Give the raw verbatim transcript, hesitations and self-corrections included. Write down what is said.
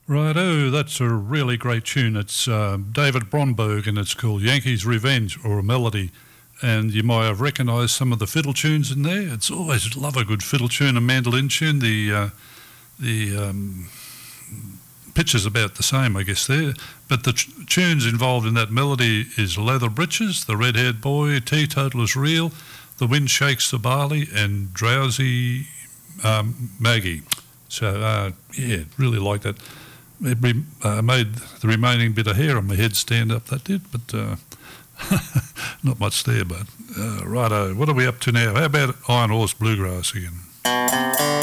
Righto, that's a really great tune. It's uh, David Bromberg and it's called Yankees Revenge, or a melody. And you might have recognised some of the fiddle tunes in there. It's always love a good fiddle tune, a mandolin tune. The uh, the um, pitch is about the same, I guess, there. But the t- tunes involved in that melody is Leather Breeches, The Red-Haired Boy, Teetotal is Real, The Wind Shakes the Barley, and Drowsy um, Maggie. So, uh, yeah, really like that. It re- uh, made the remaining bit of hair on my head stand up, that did, but uh, not much there. But uh, righto, what are we up to now? How about Iron Horse Bluegrass again?